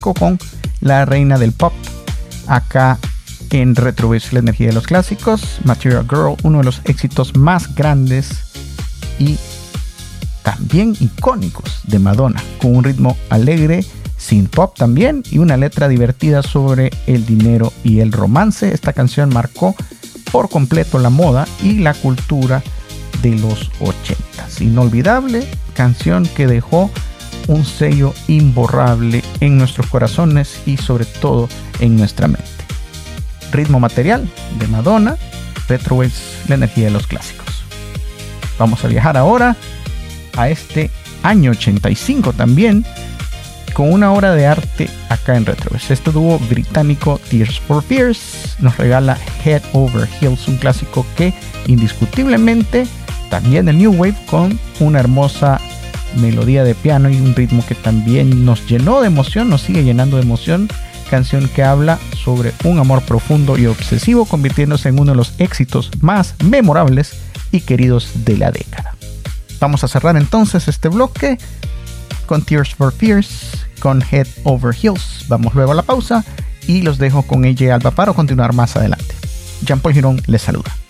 con la reina del pop acá en Retrobase, la energía de los clásicos. Material Girl, uno de los éxitos más grandes y también icónicos de Madonna, con un ritmo alegre, synth pop también, y una letra divertida sobre el dinero y el romance. Esta canción marcó por completo la moda y la cultura de los 80s. Inolvidable canción que dejó un sello imborrable en nuestros corazones y sobre todo en nuestra mente. Ritmo Material de Madonna, Retrobase, la energía de los clásicos. Vamos a viajar ahora a este año 85 también, con una obra de arte acá en Retrobase. Este dúo británico Tears for Fears nos regala Head Over Heels, un clásico que indiscutiblemente también del New Wave, con una hermosa melodía de piano y un ritmo que también nos llenó de emoción, nos sigue llenando de emoción. Canción que habla sobre un amor profundo y obsesivo, convirtiéndose en uno de los éxitos más memorables y queridos de la década. Vamos a cerrar entonces este bloque con Tears for Fears, con Head Over Heels. Vamos luego a la pausa y los dejo con AJ Alba para continuar más adelante. Jean Paul Girón les saluda.